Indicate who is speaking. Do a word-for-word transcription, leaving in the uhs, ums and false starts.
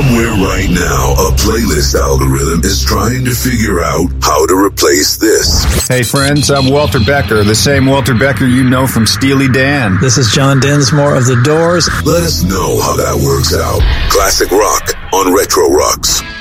Speaker 1: Somewhere right now, a playlist algorithm is trying to figure out how to replace this.
Speaker 2: Hey friends, I'm Walter Becker, the same Walter Becker you know from Steely Dan.
Speaker 3: This is John Densmore of The Doors.
Speaker 1: Let us know how that works out. Classic rock on Retro Rocks.